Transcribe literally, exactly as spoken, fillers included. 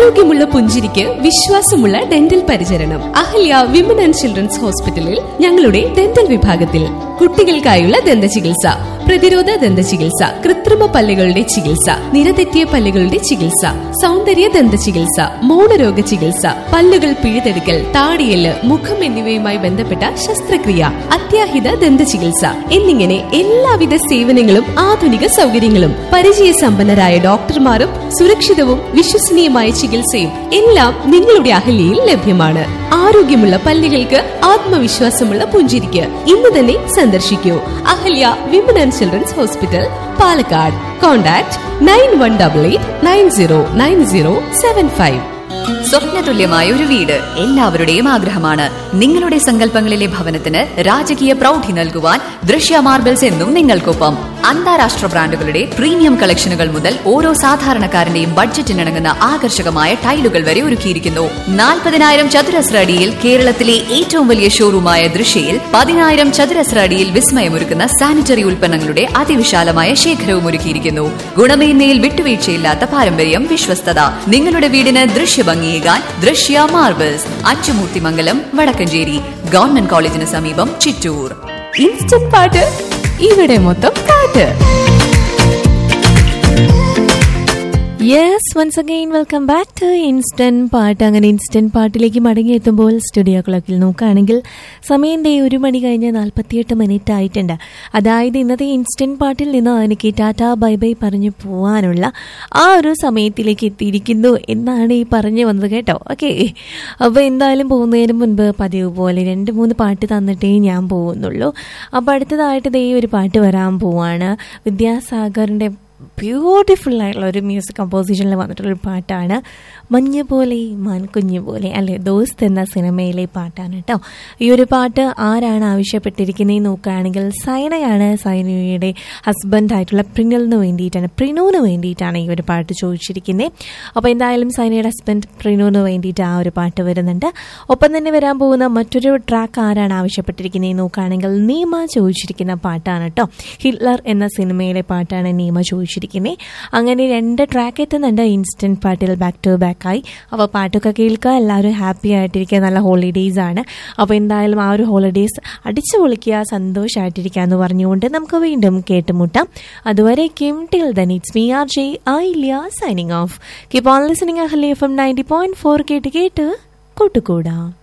ആരോഗ്യമുള്ള പുഞ്ചിരിക്ക് വിശ്വാസമുള്ള ഡെന്റൽ പരിചരണം. അഹല്യ വിമൻ ആൻഡ് ചിൽഡ്രൻസ് ഹോസ്പിറ്റലിൽ ഞങ്ങളുടെ ഡെന്റൽ വിഭാഗത്തിൽ കുട്ടികൾക്കായുള്ള ദന്ത ചികിത്സ, പ്രതിരോധ ദന്ത ചികിത്സ, കൃത്രിമ പല്ലുകളുടെ ചികിത്സ, നിരതെറ്റിയ പല്ലുകളുടെ ചികിത്സ, സൗന്ദര്യ ദന്ത ചികിത്സ, മൗനരോഗ ചികിത്സ, പല്ലുകൾ പിഴുതെടുക്കൽ, താടിയെല്ല്, മുഖം എന്നിവയുമായി ബന്ധപ്പെട്ട ശസ്ത്രക്രിയ, അത്യാഹിത ദന്ത ചികിത്സ എന്നിങ്ങനെ എല്ലാവിധ സേവനങ്ങളും ആധുനിക സൗകര്യങ്ങളും പരിചയസമ്പന്നരായ ഡോക്ടർമാരും സുരക്ഷിതവും വിശ്വസനീയമായ ചികിത്സയും എല്ലാം നിങ്ങളുടെ അഹല്യയിൽ ലഭ്യമാണ്. ആരോഗ്യമുള്ള പല്ലുകൾക്ക് ആത്മവിശ്വാസമുള്ള പുഞ്ചിരിക്ക് ഇന്ന് തന്നെ സന്ദർശിക്കൂ. Ahalya women and children's hospital, Palakkad. Contact nine one double eight nine zero nine zero seven five. സ്വപ്നതുല്യമായ ഒരു വീട് എല്ലാവരുടെയും ആഗ്രഹമാണ്. നിങ്ങളുടെ സങ്കല്പങ്ങളിലെ ഭവനത്തിന് രാജകീയ പ്രൗഢി നൽകുവാൻ ദൃശ്യ മാർബിൾസ് എന്നും നിങ്ങൾക്കൊപ്പം. അന്താരാഷ്ട്ര ബ്രാൻഡുകളുടെ പ്രീമിയം കളക്ഷനുകൾ മുതൽ ഓരോ സാധാരണക്കാരന്റെയും ബഡ്ജറ്റിനിണങ്ങുന്ന ആകർഷകമായ ടൈലുകൾ വരെ ഒരുക്കിയിരിക്കുന്നു. നാൽപ്പതിനായിരം ചതുരശ്ര അടിയിൽ കേരളത്തിലെ ഏറ്റവും വലിയ ഷോറൂമായ ദൃശ്യയിൽ പതിനായിരം ചതുരശ്ര അടിയിൽ വിസ്മയമൊരുക്കുന്ന സാനിറ്ററി ഉൽപ്പന്നങ്ങളുടെ അതിവിശാലമായ ശേഖരവും ഒരുക്കിയിരിക്കുന്നു. ഗുണമേന്മയിൽ വിട്ടുവീഴ്ചയില്ലാത്ത പാരമ്പര്യം, വിശ്വസ്തത. നിങ്ങളുടെ വീടിന് ദൃശ്യഭംഗിയേകാൻ ദൃശ്യ മാർബിൾസ്, അച്ചുമൂർത്തിമംഗലം, വടക്കഞ്ചേരി. ഗവൺമെന്റ് കോളേജിന് സമീപം, ചിറ്റൂർ. ഇൻസ്റ്റന്റ് പാട്ട്, ഇവിടെ മൊത്തം പാട്ട്. Yes, once again welcome back to instant പാട്ട്. അങ്ങനെ ഇൻസ്റ്റന്റ് പാട്ടിലേക്ക് മടങ്ങിയെത്തുമ്പോൾ സ്റ്റുഡിയോ ക്ലോക്കിൽ നോക്കുകയാണെങ്കിൽ സമയം ദേ ഒരു മണി കഴിഞ്ഞ് നാൽപ്പത്തിയെട്ട് മിനിറ്റ് ആയിട്ടുണ്ട്. അതായത് ഇന്നത്തെ ഇൻസ്റ്റന്റ് പാട്ടിൽ നിന്ന് എനിക്ക് ടാറ്റാ ബൈ ബൈ പറഞ്ഞു പോകാനുള്ള ആ ഒരു സമയത്തിലേക്ക് എത്തിയിരിക്കുന്നു എന്നാണ് ഈ പറഞ്ഞു വന്നത് കേട്ടോ. ഓക്കെ, അപ്പോൾ എന്തായാലും പോകുന്നതിന് മുൻപ് പതിവ് പോലെ രണ്ട് മൂന്ന് പാട്ട് തന്നിട്ടേ ഞാൻ പോകുന്നുള്ളൂ. അപ്പോൾ അടുത്തതായിട്ട് ദേ ഒരു പാട്ട് വരാൻ പോവാണ്. വിദ്യാസാഗറിൻ്റെ ബ്യൂട്ടിഫുൾ ആയിട്ടുള്ള ഒരു മ്യൂസിക് കമ്പോസിഷനിൽ വന്നിട്ടുള്ളൊരു പാട്ടാണ്. മഞ്ഞ് പോലെ മാൻകുഞ്ഞ് പോലെ, അല്ലെ, ദോസ്ത് എന്ന സിനിമയിലെ പാട്ടാണ് കേട്ടോ. ഈ ഒരു പാട്ട് ആരാണ് ആവശ്യപ്പെട്ടിരിക്കുന്നത് നോക്കുകയാണെങ്കിൽ സൈനയാണ്. സൈനയുടെ ഹസ്ബൻഡായിട്ടുള്ള പ്രിനലിന് വേണ്ടിയിട്ടാണ് പ്രിനോന് വേണ്ടിയിട്ടാണ് ഈ ഒരു പാട്ട് ചോദിച്ചിരിക്കുന്നത്. അപ്പോൾ എന്തായാലും സൈനയുടെ ഹസ്ബൻഡ് പ്രിനോന് വേണ്ടിയിട്ട് ആ ഒരു പാട്ട് വരുന്നുണ്ട്. ഒപ്പം തന്നെ വരാൻ പോകുന്ന മറ്റൊരു ട്രാക്ക് ആരാണ് ആവശ്യപ്പെട്ടിരിക്കുന്നത് നോക്കുകയാണെങ്കിൽ നീമ ചോദിച്ചിരിക്കുന്ന പാട്ടാണ് കേട്ടോ. ഹിറ്റ്ലർ എന്ന സിനിമയിലെ പാട്ടാണ് നീമ ചോദിച്ചിരിക്കുന്നത്. അങ്ങനെ രണ്ട് ട്രാക്ക് എത്തുന്നുണ്ട് ഇൻസ്റ്റന്റ് പാട്ടിൽ ബാക്ക് ടു ബാക്ക് ആയി. അപ്പോൾ പാട്ടൊക്കെ കേൾക്കുക, എല്ലാവരും ഹാപ്പി ആയിട്ടിരിക്കുക. നല്ല ഹോളിഡേയ്സ് ആണ്. അപ്പോൾ എന്തായാലും ആ ഒരു ഹോളിഡേയ്സ് അടിച്ചു പൊളിക്കുക, സന്തോഷമായിട്ടിരിക്കുക എന്ന് പറഞ്ഞുകൊണ്ട് നമുക്ക് വീണ്ടും കേട്ടുമുട്ടാം. അതുവരേക്കും till then it's me R J Ayilya signing off. Keep on listening Ahalya F M ninety point four കേട്ട് കേട്ട് കൂട്ടുകൂടാം.